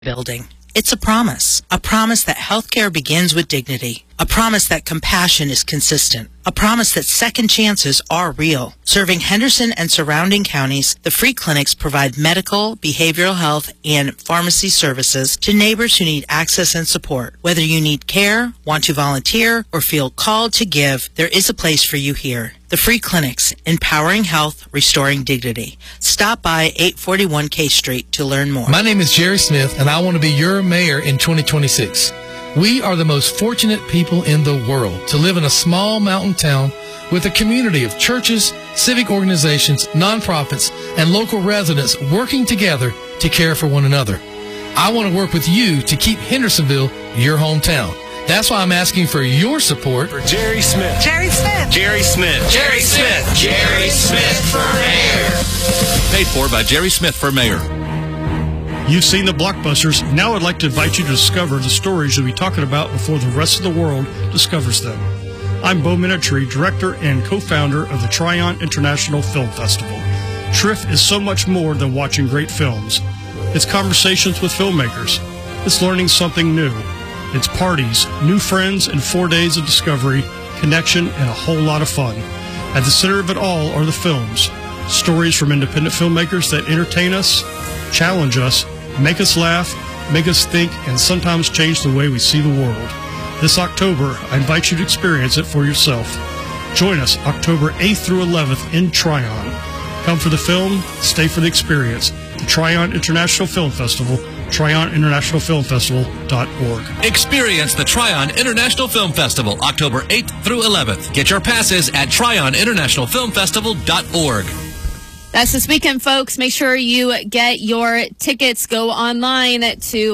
building. It's a promise that healthcare begins with dignity, a promise that compassion is consistent, a promise that second chances are real. Serving Henderson and surrounding counties, the free clinics provide medical, behavioral health, and pharmacy services to neighbors who need access and support. Whether you need care, want to volunteer, or feel called to give, there is a place for you here. The free clinics, empowering health, restoring dignity. Stop by 841 K Street to learn more. My name is Jerry Smith, and I want to be your mayor in 2026. We are the most fortunate people in the world to live in a small mountain town with a community of churches, civic organizations, nonprofits, and local residents working together to care for one another. I want to work with you to keep Hendersonville your hometown. That's why I'm asking for your support for Jerry Smith. Jerry Smith. Jerry Smith. Jerry Smith. Jerry Smith for mayor. Paid for by Jerry Smith for mayor. You've seen the blockbusters. Now I'd like to invite you to discover the stories you'll be talking about before the rest of the world discovers them. I'm Bo Minitry, director and co-founder of the Tryon International Film Festival. TRIFF is so much more than watching great films. It's conversations with filmmakers. It's learning something new. It's parties, new friends, and 4 days of discovery, connection, and a whole lot of fun. At the center of it all are the films. Stories from independent filmmakers that entertain us, challenge us, make us laugh, make us think, and sometimes change the way we see the world. This October, I invite you to experience it for yourself. Join us October 8th through 11th in Tryon. Come for the film, stay for the experience. The Tryon International Film Festival, TryonInternationalFilmFestival.org. Experience the Tryon International Film Festival, October 8th through 11th. Get your passes at TryonInternationalFilmFestival.org. That's this weekend, folks. Make sure you get your tickets. Go online to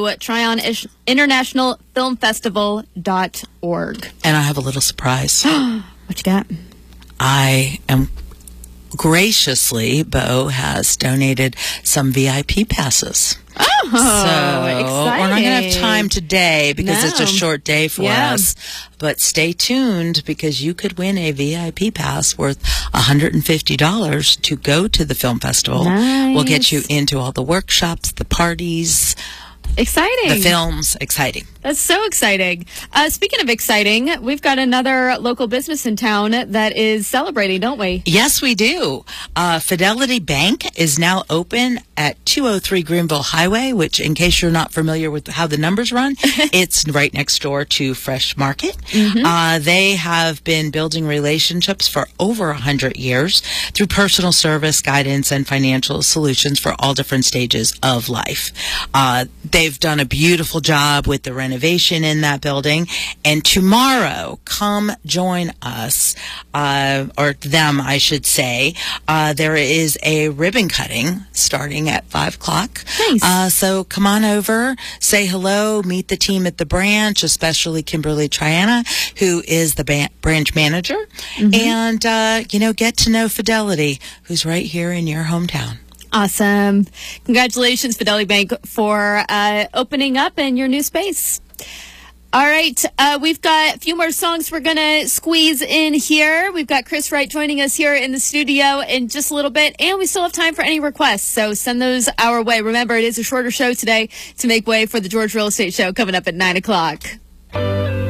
TryonInternationalFilmFestival.org. And I have a little surprise. What you got? I am graciously, Bo has donated some VIP passes. Oh, so exciting. We're not going to have time today because it's a short day for us. But stay tuned because you could win a VIP pass worth $150 to go to the film festival. Nice. We'll get you into all the workshops, the parties. Exciting. The films. Exciting. That's so exciting. Speaking of exciting, we've got another local business in town that is celebrating, don't we? Yes, we do. Fidelity Bank is now open at 203 Greenville Highway, which, in case you're not familiar with how the numbers run, it's right next door to Fresh Market. Mm-hmm. They have been building relationships for over 100 years through personal service, guidance, and financial solutions for all different stages of life. They've done a beautiful job with the renovation in that building. And tomorrow, come join us, or them, I should say. There is a ribbon cutting starting at 5 o'clock. Nice. So come on over, say hello, meet the team at the branch, especially Kimberly Triana, who is the branch manager, and, get to know Fidelity, who's right here in your hometown. Awesome. Congratulations, Fidelity Bank, for opening up in your new space. All right. We've got a few more songs we're going to squeeze in here. We've got Chris Wright joining us here in the studio in just a little bit, and we still have time for any requests, so send those our way. Remember, it is a shorter show today to make way for the George Real Estate Show coming up at 9 o'clock.